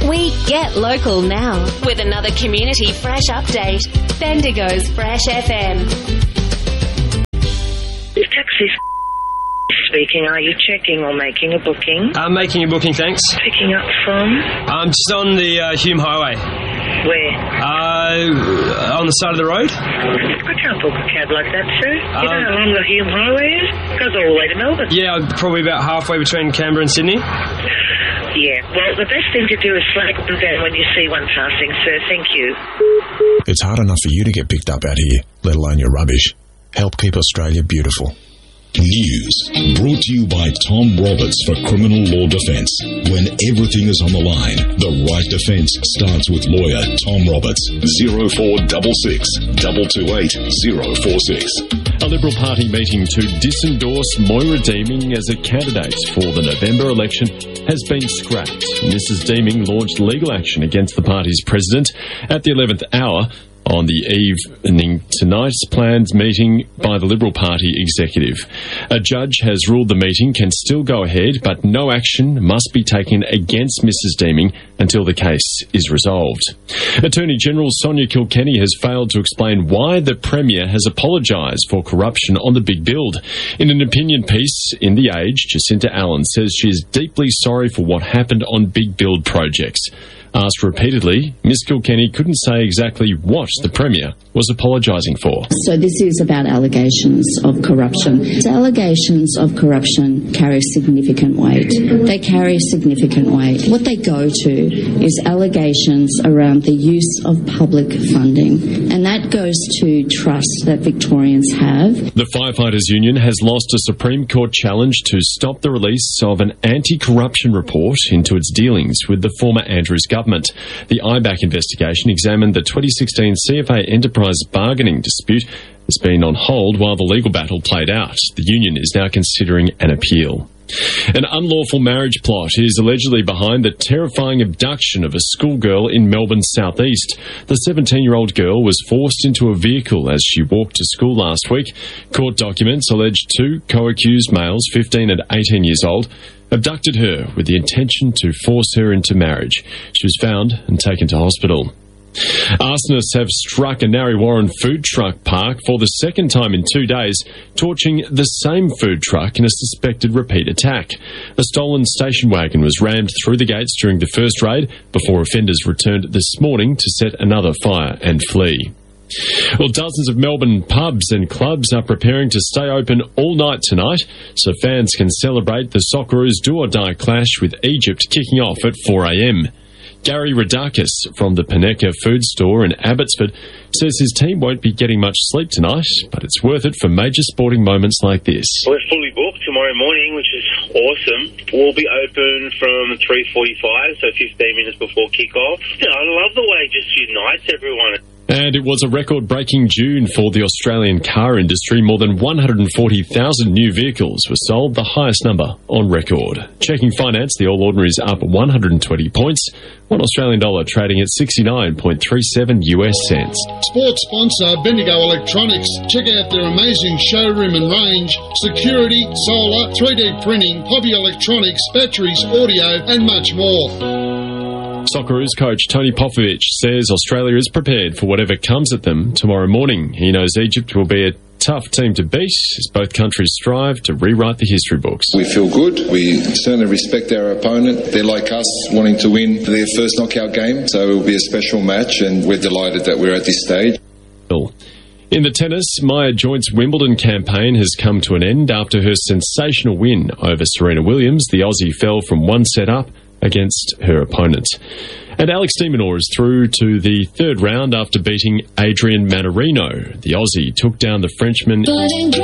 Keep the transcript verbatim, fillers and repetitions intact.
We get local now with another Community Fresh update. Bendigo's Fresh F M. Taxi speaking. Are you checking or making a booking? I'm making a booking, thanks. Picking up from? I'm just on the uh, Hume Highway. Where? Uh, on the side of the road. I can't book a cab like that, sir. You Um, know how long the Hume Highway is? It goes all the way to Melbourne. Yeah, probably about halfway between Canberra and Sydney. Yeah, well, the best thing to do is flag them down when you see one passing, sir. Thank you. It's hard enough for you to get picked up out here, let alone your rubbish. Help keep Australia beautiful. News brought to you by Tom Roberts for Criminal Law Defence. When everything is on the line, the right defence starts with lawyer Tom Roberts. zero four six six, two two eight, zero four six. A Liberal Party meeting to disendorse Moira Deeming as a candidate for the November election has been scrapped. Missus Deeming launched legal action against the party's president at the eleventh hour on the evening tonight's planned meeting by the Liberal Party executive. A judge has ruled the meeting can still go ahead, but no action must be taken against Missus Deeming until the case is resolved. Attorney General Sonia Kilkenny has failed to explain why the Premier has apologised for corruption on the big build. In an opinion piece in The Age, Jacinta Allen says she is deeply sorry for what happened on big build projects. Asked repeatedly, Miss Kilkenny couldn't say exactly what the Premier was apologising for. So this is about allegations of corruption. Allegations of corruption carry significant weight. They carry significant weight. What they go to is allegations around the use of public funding, and that goes to trust that Victorians have. The Firefighters Union has lost a Supreme Court challenge to stop the release of an anti-corruption report into its dealings with the former Andrews government. Government. The I B A C investigation examined the twenty sixteen C F A enterprise bargaining dispute that's been on hold while the legal battle played out. The union is now considering an appeal. An unlawful marriage plot is allegedly behind the terrifying abduction of a schoolgirl in Melbourne's southeast. The seventeen-year-old girl was forced into a vehicle as she walked to school last week. Court documents allege two co-accused males, fifteen and eighteen years old, abducted her with the intention to force her into marriage. She was found and taken to hospital. Arsonists have struck a Narre Warren food truck park for the second time in two days, torching the same food truck in a suspected repeat attack. A stolen station wagon was rammed through the gates during the first raid before offenders returned this morning to set another fire and flee. Well, dozens of Melbourne pubs and clubs are preparing to stay open all night tonight so fans can celebrate the Socceroos do-or-die clash with Egypt kicking off at four a.m. Gary Radakis from the Paneka food store in Abbotsford says his team won't be getting much sleep tonight, but it's worth it for major sporting moments like this. We're fully booked tomorrow morning, which is awesome. We'll be open from three forty-five, so fifteen minutes before kick-off. You know, I love the way it just unites everyone. And it was a record-breaking June for the Australian car industry. More than one hundred forty thousand new vehicles were sold, the highest number on record. Checking finance, the All Ordinaries up one hundred twenty points. One Australian dollar trading at sixty-nine point three seven U S cents. Sports sponsor Bendigo Electronics. Check out their amazing showroom and range. Security, solar, three D printing, hobby electronics, batteries, audio and much more. Socceroos coach Tony Popovich says Australia is prepared for whatever comes at them tomorrow morning. He knows Egypt will be a tough team to beat as both countries strive to rewrite the history books. We feel good. We certainly respect our opponent. They're like us, wanting to win their first knockout game, so it will be a special match and we're delighted that we're at this stage. In the tennis, Maya Joint's Wimbledon campaign has come to an end after her sensational win over Serena Williams. The Aussie fell from one set up against her opponent. And Alex de Minaur is through to the third round after beating Adrian Mannarino. The Aussie took down the Frenchman.